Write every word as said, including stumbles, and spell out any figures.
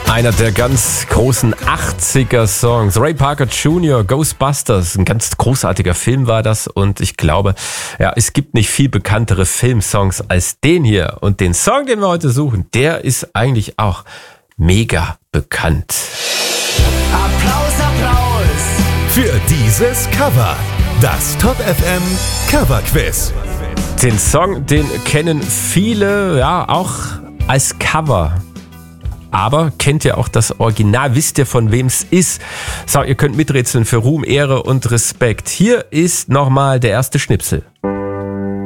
Einer der ganz großen achtziger-Songs. Ray Parker Junior, Ghostbusters. Ein ganz großartiger Film war das. Und ich glaube, ja, es gibt nicht viel bekanntere Filmsongs als den hier. Und den Song, den wir heute suchen, der ist eigentlich auch mega bekannt. Applaus, Applaus für dieses Cover. Das Top F M Cover Quiz. Den Song, den kennen viele, ja, auch als Cover. Aber kennt ihr auch das Original? Wisst ihr, von wem es ist? So, ihr könnt miträtseln für Ruhm, Ehre und Respekt. Hier ist nochmal der erste Schnipsel.